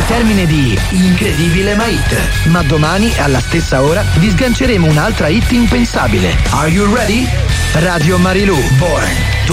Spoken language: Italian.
al termine di Incredibile ma hit. Ma domani, alla stessa ora, vi sganceremo un'altra hit impensabile. Are you ready? Radio Marilù, Born.